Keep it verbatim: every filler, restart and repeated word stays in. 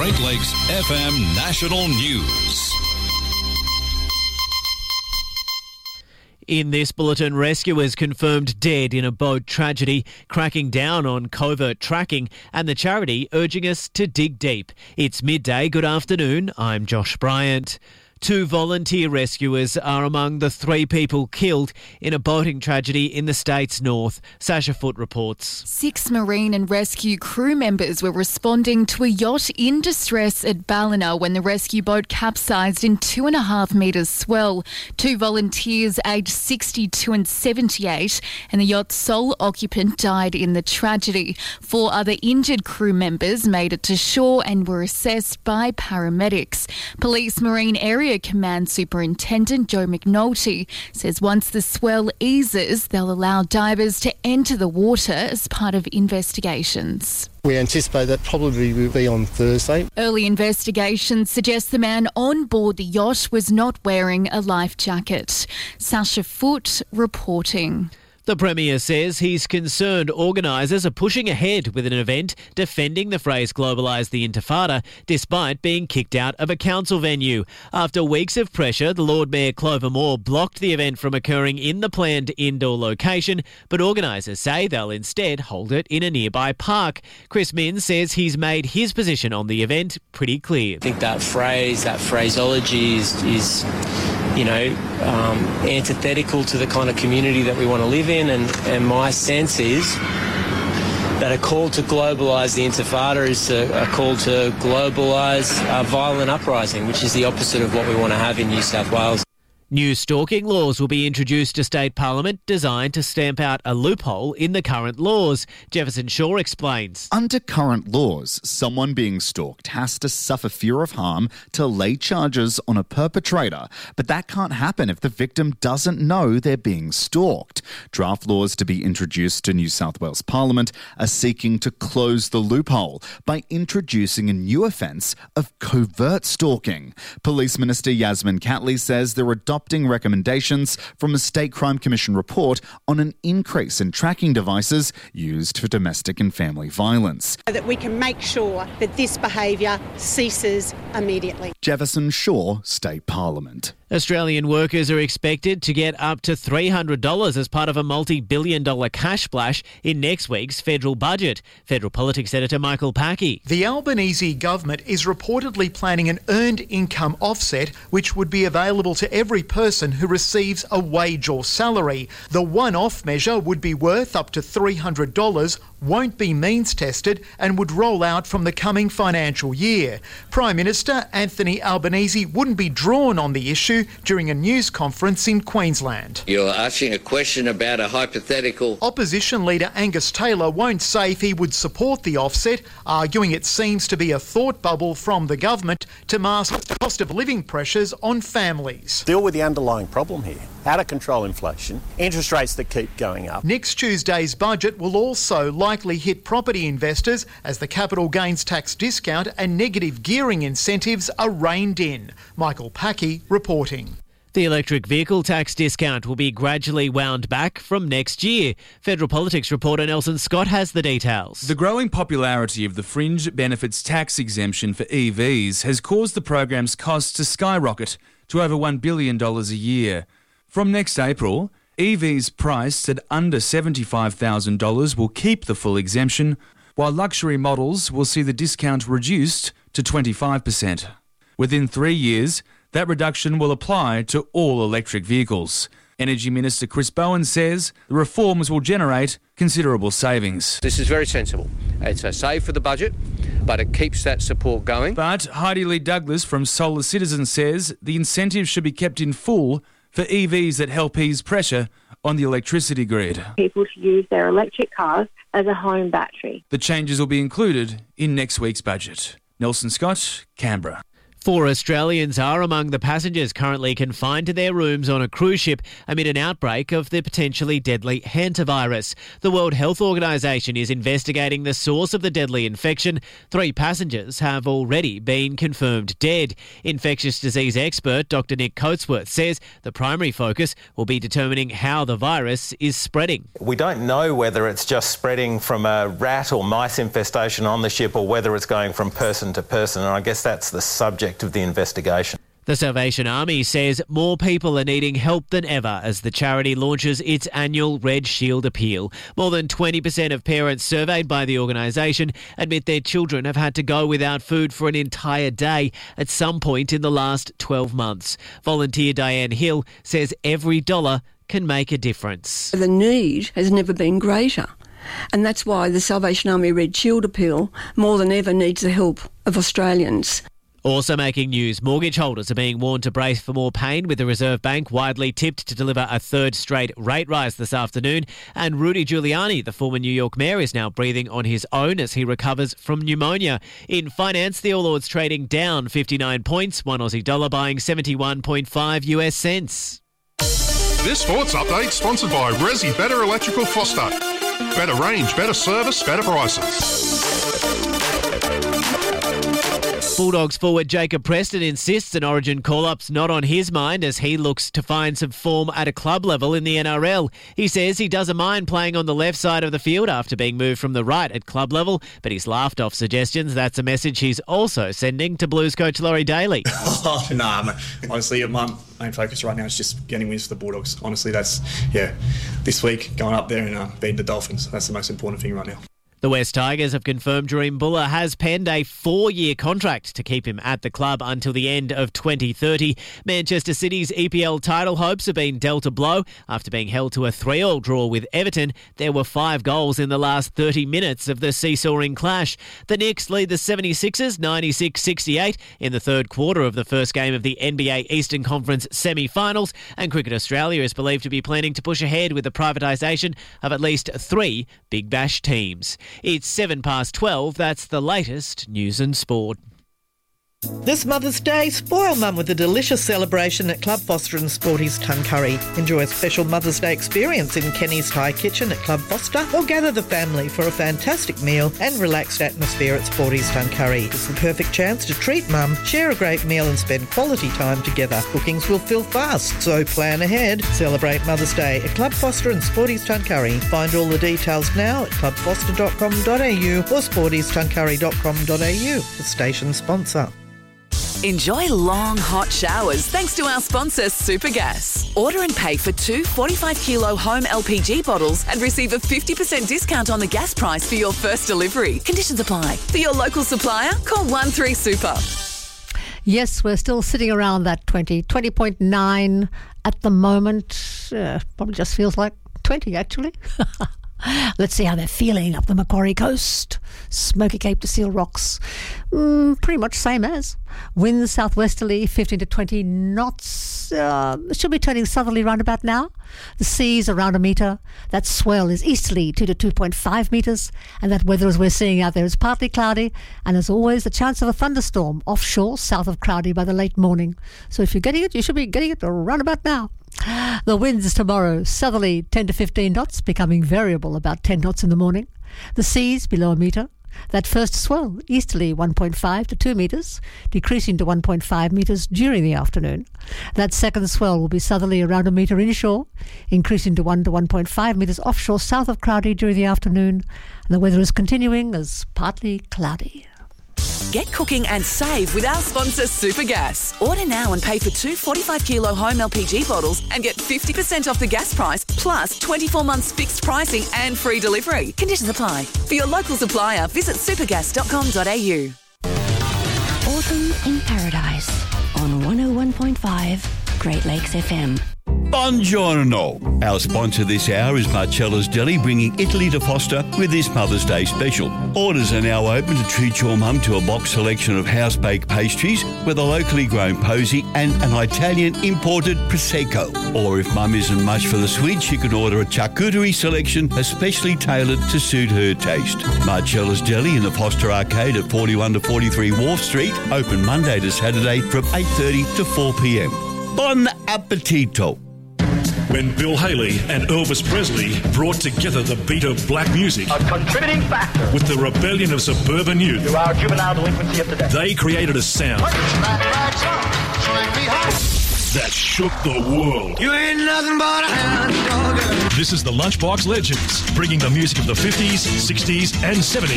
Great Lakes F M National News. In this bulletin, rescuers confirmed dead in a boat tragedy, cracking down on covert tracking, and the charity urging us to dig deep. It's midday. Good afternoon. I'm Josh Bryant. Two volunteer rescuers are among the three people killed in a boating tragedy in the state's north. Sasha Foote reports. Six marine and rescue crew members were responding to a yacht in distress at Ballina when the rescue boat capsized in two and a half metres swell. Two volunteers aged sixty-two and seventy-eight and the yacht's sole occupant died in the tragedy. Four other injured crew members made it to shore and were assessed by paramedics. Police Marine Area Command Superintendent Joe McNulty says once the swell eases, they'll allow divers to enter the water as part of investigations. We anticipate that probably will be on Thursday. Early investigations suggest the man on board the yacht was not wearing a life jacket. Sasha Foote reporting. The Premier says he's concerned organisers are pushing ahead with an event defending the phrase globalise the Intifada despite being kicked out of a council venue. After weeks of pressure, the Lord Mayor Clover Moore blocked the event from occurring in the planned indoor location, but organisers say they'll instead hold it in a nearby park. Chris Minns says he's made his position on the event pretty clear. I think that phrase, that phraseology is, is you know, um, antithetical to the kind of community that we want to live in. And, and my sense is that a call to globalise the Intifada is a, a call to globalise uh, violent uprising, which is the opposite of what we want to have in New South Wales. New stalking laws will be introduced to State Parliament designed to stamp out a loophole in the current laws. Jefferson Shaw explains. Under current laws, someone being stalked has to suffer fear of harm to lay charges on a perpetrator, but that can't happen if the victim doesn't know they're being stalked. Draft laws to be introduced to New South Wales Parliament are seeking to close the loophole by introducing a new offence of covert stalking. Police Minister Yasmin Catley says they're adopting recommendations from a State Crime Commission report on an increase in tracking devices used for domestic and family violence. So that we can make sure that this behaviour ceases immediately. Jefferson Shaw, State Parliament. Australian workers are expected to get up to three hundred dollars as part of a multi-billion dollar cash splash in next week's federal budget. Federal Politics Editor Michael Packey. The Albanese government is reportedly planning an earned income offset which would be available to every person who receives a wage or salary. The one-off measure would be worth up to three hundred dollars, won't be means tested and would roll out from the coming financial year. Prime Minister Anthony Albanese wouldn't be drawn on the issue during a news conference in Queensland. You're asking a question about a hypothetical. Opposition leader Angus Taylor won't say if he would support the offset, arguing it seems to be a thought bubble from the government to mask the cost of living pressures on families. Deal with the underlying problem here. Out of control inflation, interest rates that keep going up. Next Tuesday's budget will also likely hit property investors as the capital gains tax discount and negative gearing incentives are reined in. Michael Packey reporting. The electric vehicle tax discount will be gradually wound back from next year. Federal Politics reporter Nelson Scott has the details. The growing popularity of the fringe benefits tax exemption for E Vs has caused the program's costs to skyrocket to over one billion dollars a year. From next April, E Vs priced at under seventy-five thousand dollars will keep the full exemption, while luxury models will see the discount reduced to twenty-five percent. Within three years, that reduction will apply to all electric vehicles. Energy Minister Chris Bowen says the reforms will generate considerable savings. This is very sensible. It's a save for the budget, but it keeps that support going. But Heidi Lee Douglas from Solar Citizen says the incentives should be kept in full for E Vs that help ease pressure on the electricity grid. People to use their electric cars as a home battery. The changes will be included in next week's budget. Nelson Scott, Canberra. Four Australians are among the passengers currently confined to their rooms on a cruise ship amid an outbreak of the potentially deadly hantavirus. The World Health Organization is investigating the source of the deadly infection. Three passengers have already been confirmed dead. Infectious disease expert Doctor Nick Coatsworth says the primary focus will be determining how the virus is spreading. We don't know whether it's just spreading from a rat or mice infestation on the ship or whether it's going from person to person, and I guess that's the subject of the investigation. The Salvation Army says more people are needing help than ever as the charity launches its annual Red Shield appeal. More than twenty percent of parents surveyed by the organisation admit their children have had to go without food for an entire day at some point in the last twelve months. Volunteer Diane Hill says every dollar can make a difference. The need has never been greater. And that's why the Salvation Army Red Shield appeal more than ever needs the help of Australians. Also making news, mortgage holders are being warned to brace for more pain, with the Reserve Bank widely tipped to deliver a third straight rate rise this afternoon. And Rudy Giuliani, the former New York mayor, is now breathing on his own as he recovers from pneumonia. In finance, the All Ords trading down fifty-nine points, one Aussie dollar buying seventy-one point five U S cents. This sports update sponsored by Resi Better Electrical Foster. Better range, better service, better prices. Bulldogs forward Jacob Preston insists an Origin call-up's not on his mind as he looks to find some form at a club level in the N R L. He says he doesn't mind playing on the left side of the field after being moved from the right at club level, but he's laughed off suggestions. That's a message he's also sending to Blues coach Laurie Daly. Oh, no, nah, honestly, my main focus right now is just getting wins for the Bulldogs. Honestly, that's, yeah, this week, going up there and uh, beating the Dolphins. That's the most important thing right now. The West Tigers have confirmed Dream Buller has penned a four-year contract to keep him at the club until the end of twenty thirty. Manchester City's E P L title hopes have been dealt a blow after being held to a three-all draw with Everton. There were five goals in the last thirty minutes of the seesawing clash. The Knicks lead the seventy-sixers ninety-six sixty-eight in the third quarter of the first game of the N B A Eastern Conference semi-finals, and Cricket Australia is believed to be planning to push ahead with the privatisation of at least three Big Bash teams. It's seven past twelve. That's the latest news and sport. This Mother's Day, spoil Mum with a delicious celebration at Club Foster and Sporty's Tuncurry. Enjoy a special Mother's Day experience in Kenny's Thai Kitchen at Club Foster, or gather the family for a fantastic meal and relaxed atmosphere at Sporty's Tuncurry. It's the perfect chance to treat Mum, share a great meal and spend quality time together. Bookings will fill fast, so plan ahead. Celebrate Mother's Day at Club Foster and Sporty's Tuncurry. Find all the details now at club foster dot com dot a u or sporties tuncurry dot com dot a u, the station sponsor. Enjoy long, hot showers thanks to our sponsor, Supergas. Order and pay for two forty-five kilo home L P G bottles and receive a fifty percent discount on the gas price for your first delivery. Conditions apply. For your local supplier, call one three super. Yes, we're still sitting around that twenty, twenty point nine at the moment. Uh, probably just feels like twenty, actually. Let's see how they're feeling up the Macquarie Coast. Smoky Cape to Seal Rocks. Mm, pretty much same as. Winds southwesterly, fifteen to twenty knots. Uh, should be turning southerly round about now. The sea's around a metre. That swell is easterly, two to two point five metres. And that weather, as we're seeing out there, is partly cloudy. And as always, the chance of a thunderstorm offshore, south of Crowdy by the late morning. So if you're getting it, you should be getting it around about now. The winds tomorrow, southerly ten to fifteen knots, becoming variable about ten knots in the morning. The seas below a metre. That first swell, easterly one point five to two metres, decreasing to one point five metres during the afternoon. That second swell will be southerly around a metre inshore, increasing to one to one point five metres offshore south of Crowdy during the afternoon. And the weather is continuing as partly cloudy. Get cooking and save with our sponsor, Supergas. Order now and pay for two forty-five kilo home L P G bottles and get fifty percent off the gas price, plus twenty-four months fixed pricing and free delivery. Conditions apply. For your local supplier, visit supergas dot com dot a u. Autumn in Paradise on one oh one point five Great Lakes F M. Buongiorno. Our sponsor this hour is Marcella's Deli, bringing Italy to Foster with this Mother's Day special. Orders are now open to treat your mum to a box selection of house-baked pastries with a locally grown posy and an Italian imported Prosecco. Or if mum isn't much for the sweet, she can order a charcuterie selection especially tailored to suit her taste. Marcella's Deli in the Foster Arcade at forty-one to forty-three Wharf Street, open Monday to Saturday from eight thirty to four p.m. Bon appetito. When Bill Haley and Elvis Presley brought together the beat of black music, a contributing factor, with the rebellion of suburban youth, to our juvenile delinquency of today, they created a sound that shook the world. You ain't nothing but a hound dog. This is the Lunchbox Legends, bringing the music of the fifties, sixties and seventies